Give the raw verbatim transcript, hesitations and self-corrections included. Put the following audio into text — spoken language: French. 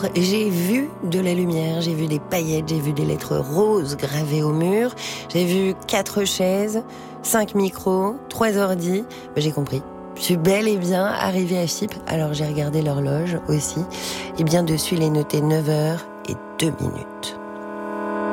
Alors, j'ai vu de la lumière, j'ai vu des paillettes, j'ai vu des lettres roses gravées au mur, j'ai vu quatre chaises, cinq micros, trois ordis. Ben, j'ai compris. Je suis bel et bien arrivée à Chypre, alors j'ai regardé l'horloge aussi. Et bien dessus, il est noté neuf heures et deux minutes.